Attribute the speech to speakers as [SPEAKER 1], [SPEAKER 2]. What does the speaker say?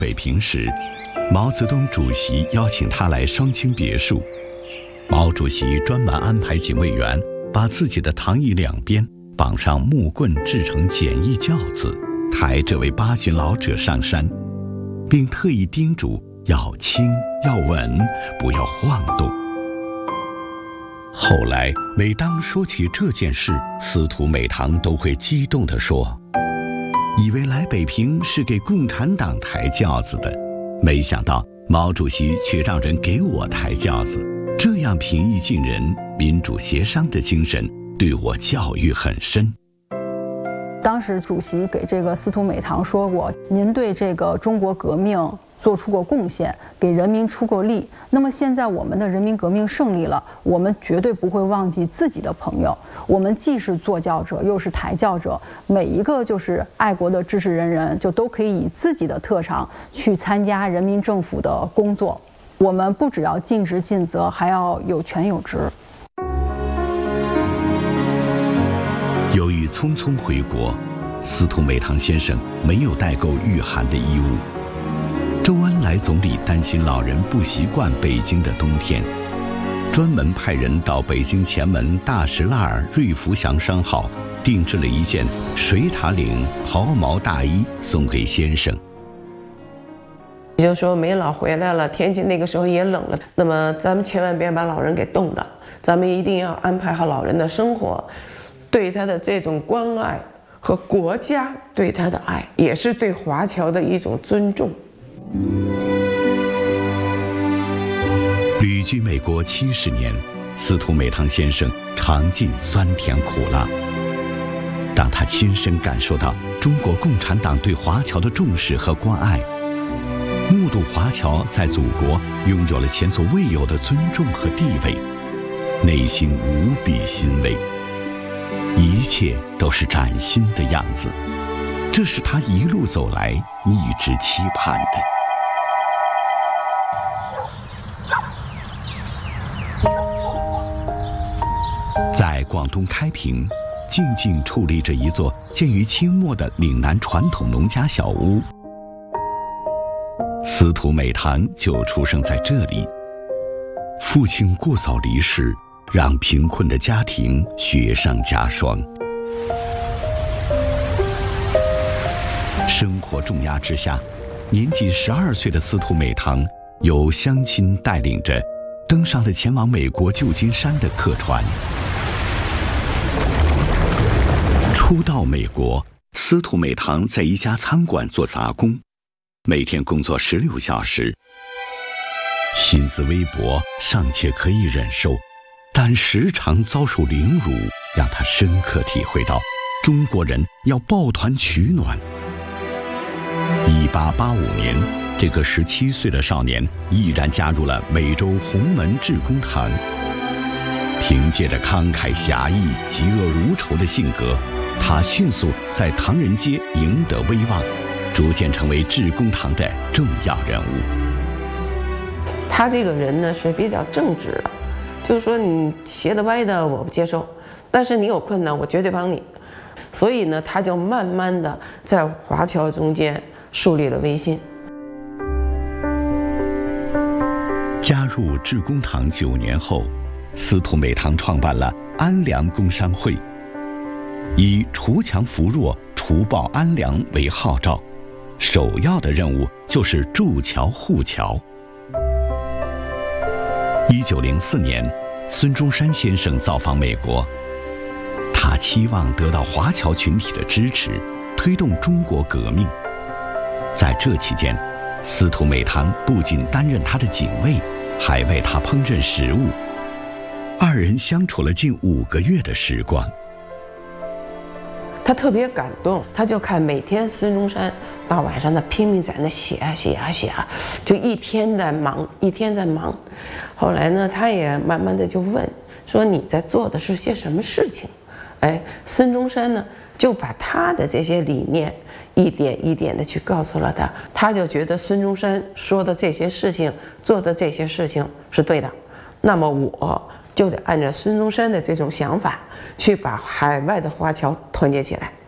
[SPEAKER 1] 北平时，毛泽东主席邀请他来双清别墅，毛主席专门安排警卫员把自己的躺椅两边绑上木棍制成简易轿子，抬这位八旬老者上山，并特意叮嘱要轻要稳，不要晃动。后来每当说起这件事，司徒美堂都会激动地说，以为来北平是给共产党抬轿子的，没想到毛主席却让人给我抬轿子，这样平易近人、民主协商的精神对我教育很深。
[SPEAKER 2] 当时主席给这个司徒美堂说过，您对这个中国革命做出过贡献，给人民出过力。那么现在我们的人民革命胜利了，我们绝对不会忘记自己的朋友。我们既是坐轿者，又是抬轿者，每一个就是爱国的知识人就都可以以自己的特长去参加人民政府的工作。我们不只要尽职尽责，还要有权有职。
[SPEAKER 1] 由于匆匆回国，司徒美堂先生没有带够御寒的衣物。周恩来总理担心老人不习惯北京的冬天，专门派人到北京前门大石栏儿瑞福祥商号定制了一件水獭领袍毛大衣送给先生。
[SPEAKER 3] 也就是说，梅老回来了，天气那个时候也冷了，那么咱们千万别把老人给冻着，咱们一定要安排好老人的生活，对他的这种关爱和国家对他的爱，也是对华侨的一种尊重。
[SPEAKER 1] 旅居美国70年，司徒美堂先生尝尽酸甜苦辣。当他亲身感受到中国共产党对华侨的重视和关爱，目睹华侨在祖国拥有了前所未有的尊重和地位，内心无比欣慰。一切都是崭新的样子，这是他一路走来一直期盼的。在广东开平，静静矗立着一座建于清末的岭南传统农家小屋。司徒美堂就出生在这里。父亲过早离世，让贫困的家庭雪上加霜。生活重压之下，年仅12岁的司徒美堂由乡亲带领着登上了前往美国旧金山的客船。初到美国，司徒美堂在一家餐馆做杂工，每天工作16小时，薪资微薄，尚且可以忍受，但时常遭受凌辱，让他深刻体会到中国人要抱团取暖。1885年，这个17岁的少年毅然加入了美洲洪门致公堂。凭借着慷慨侠义、嫉恶如仇的性格，他迅速在唐人街赢得威望，逐渐成为致公堂的重要人物。
[SPEAKER 3] 他这个人呢是比较正直的，就是说你斜的歪的我不接受，但是你有困难我绝对帮你。所以呢，他就慢慢的在华侨中间树立了威信。
[SPEAKER 1] 加入致公堂9年后，司徒美堂创办了安良工商会，以锄强扶弱、除暴安良为号召，首要的任务就是筑桥护侨。1904年，孙中山先生造访美国，他期望得到华侨群体的支持，推动中国革命。在这期间，司徒美堂不仅担任他的警卫，还为他烹饪食物。二人相处了近5个月的时光。
[SPEAKER 3] 他特别感动，他就看每天孙中山到晚上拼命在那写啊，就一天在忙，一天在忙。后来呢，他也慢慢的就问说：“你在做的是些什么事情？”哎，孙中山呢就把他的这些理念一点一点的去告诉了他，他就觉得孙中山说的这些事情、做的这些事情是对的，那么我就得按照孙中山的这种想法，去把海外的华侨团结起来。